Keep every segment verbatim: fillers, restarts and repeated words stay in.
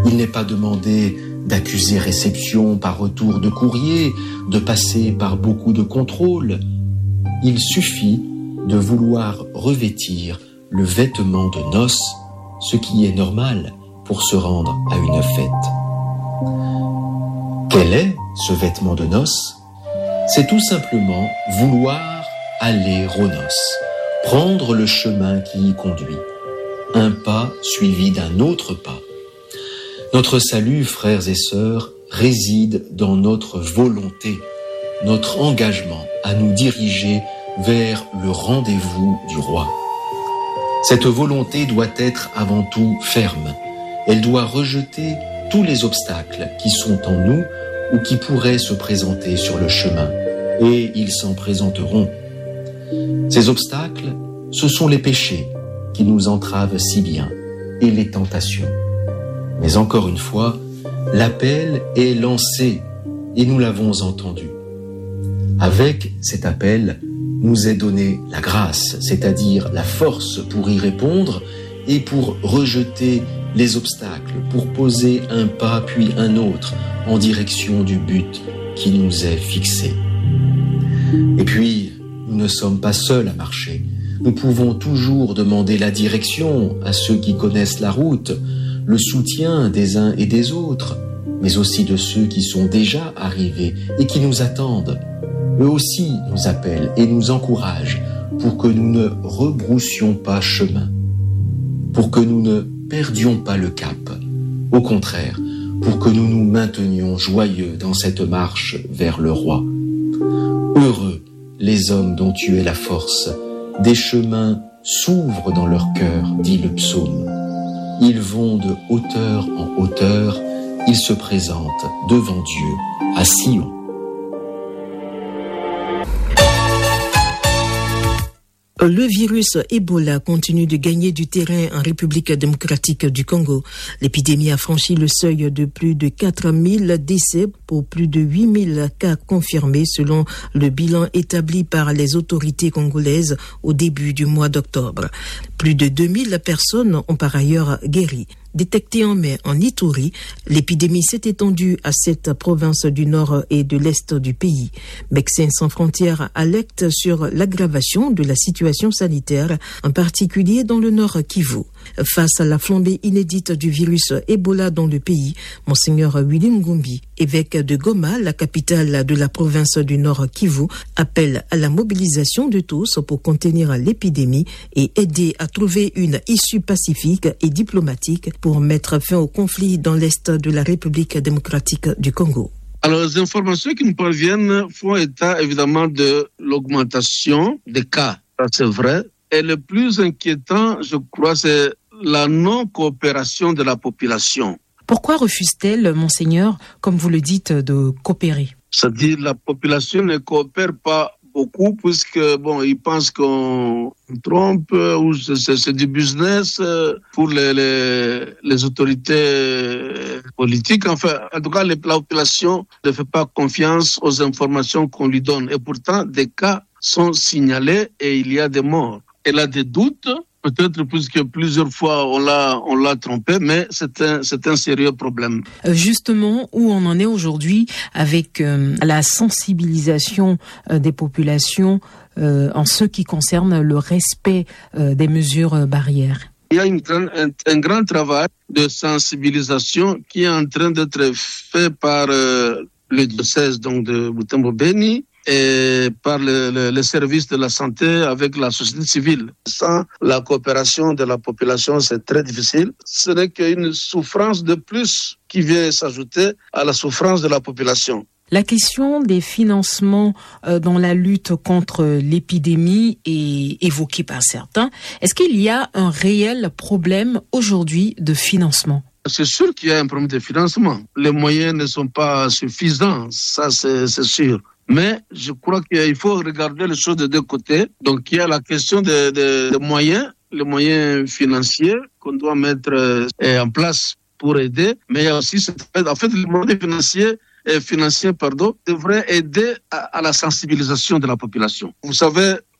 Il n'est pas demandé d'accuser réception par retour de courrier, de passer par beaucoup de contrôles. Il suffit de vouloir revêtir le vêtement de noces, ce qui est normal pour se rendre à une fête. Quel est ce vêtement de noces ? C'est tout simplement vouloir aller aux noces, prendre le chemin qui y conduit, un pas suivi d'un autre pas. Notre salut, frères et sœurs, réside dans notre volonté, notre engagement à nous diriger vers le rendez-vous du roi. Cette volonté doit être avant tout ferme. Elle doit rejeter tous les obstacles qui sont en nous ou qui pourraient se présenter sur le chemin, et ils s'en présenteront. Ces obstacles, ce sont les péchés qui nous entravent si bien, et les tentations. Mais encore une fois, l'appel est lancé, et nous l'avons entendu. Avec cet appel, nous est donnée la grâce, c'est-à-dire la force pour y répondre et pour rejeter les obstacles, pour poser un pas puis un autre en direction du but qui nous est fixé. Et puis, nous ne sommes pas seuls à marcher. Nous pouvons toujours demander la direction à ceux qui connaissent la route, le soutien des uns et des autres, mais aussi de ceux qui sont déjà arrivés et qui nous attendent. Eux aussi nous appellent et nous encouragent pour que nous ne rebroussions pas chemin, pour que nous ne perdions pas le cap. Au contraire, pour que nous nous maintenions joyeux dans cette marche vers le roi. Heureux les hommes dont tu es la force, des chemins s'ouvrent dans leur cœur, dit le psaume. Ils vont de hauteur en hauteur, ils se présentent devant Dieu à Sion. Le virus Ebola continue de gagner du terrain en République démocratique du Congo. L'épidémie a franchi le seuil de plus de quatre mille décès pour plus de huit mille cas confirmés selon le bilan établi par les autorités congolaises au début du mois d'octobre. Plus de deux mille personnes ont par ailleurs guéri. Détectée en mai en Ituri, l'épidémie s'est étendue à cette province du nord et de l'est du pays. Médecins sans frontières alertent sur l'aggravation de la situation sanitaire, en particulier dans le nord Kivu. Face à la flambée inédite du virus Ebola dans le pays, Monseigneur Willy Ngumbi, évêque de Goma, la capitale de la province du nord Kivu, appelle à la mobilisation de tous pour contenir l'épidémie et aider à trouver une issue pacifique et diplomatique pour mettre fin au conflit dans l'est de la République démocratique du Congo. Alors, les informations qui nous parviennent font état évidemment de l'augmentation des cas. Ça, c'est vrai. Et le plus inquiétant, je crois, c'est la non-coopération de la population. Pourquoi refuse-t-elle, Monseigneur, comme vous le dites, de coopérer ? C'est-à-dire la population ne coopère pas beaucoup puisque, bon, ils pensent qu'on trompe ou c'est, c'est du business pour les, les, les autorités politiques. Enfin, en tout cas, la population ne fait pas confiance aux informations qu'on lui donne. Et pourtant, des cas sont signalés et il y a des morts. Elle a des doutes, peut-être puisque plusieurs fois on l'a, on l'a trompé, mais c'est un, c'est un sérieux problème. Justement, où on en est aujourd'hui avec euh, la sensibilisation euh, des populations euh, en ce qui concerne le respect euh, des mesures euh, barrières? Il y a une, un, un grand travail de sensibilisation qui est en train d'être fait par euh, le diocèse donc de Butembo-Beni, et par le, le, le service de la santé avec la société civile. Sans la coopération de la population, c'est très difficile. Ce n'est qu'une souffrance de plus qui vient s'ajouter à la souffrance de la population. La question des financements euh, dans la lutte contre l'épidémie est évoquée par certains. Est-ce qu'il y a un réel problème aujourd'hui de financement ? C'est sûr qu'il y a un problème de financement. Les moyens ne sont pas suffisants, ça c'est, c'est sûr. Mais je crois qu'il faut regarder les choses de deux côtés. Donc il y a la question des de, de moyens, les moyens financiers qu'on doit mettre euh, en place pour aider. Mais il y a aussi, en fait, les moyens financiers, euh, financiers pardon, devraient aider à, à la sensibilisation de la population. Vous savez,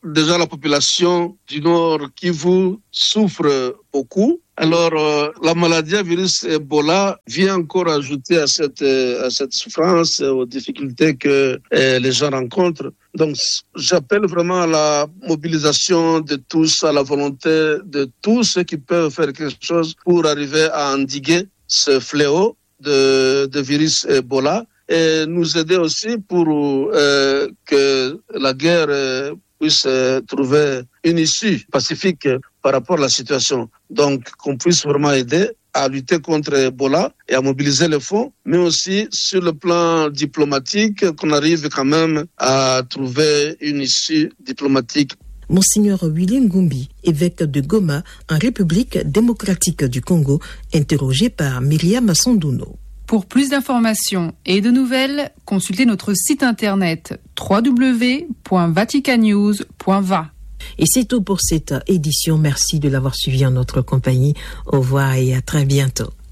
déjà la population du Nord Kivu souffre beaucoup. Alors, euh, la maladie à virus Ebola vient encore ajouter à cette, à cette souffrance, aux difficultés que euh, les gens rencontrent. Donc, j'appelle vraiment à la mobilisation de tous, à la volonté de tous ceux qui peuvent faire quelque chose pour arriver à endiguer ce fléau de, de virus Ebola et nous aider aussi pour euh, que la guerre euh, puisse euh, trouver une issue pacifique par rapport à la situation. Donc, qu'on puisse vraiment aider à lutter contre Ebola et à mobiliser les fonds, mais aussi sur le plan diplomatique, qu'on arrive quand même à trouver une issue diplomatique. Monseigneur Willy Ngumbi, évêque de Goma, en République démocratique du Congo, interrogé par Myriam Sanduno. Pour plus d'informations et de nouvelles, consultez notre site internet w w w point vatican news point v a. Et c'est tout pour cette édition. Merci de l'avoir suivi en notre compagnie. Au revoir et à très bientôt.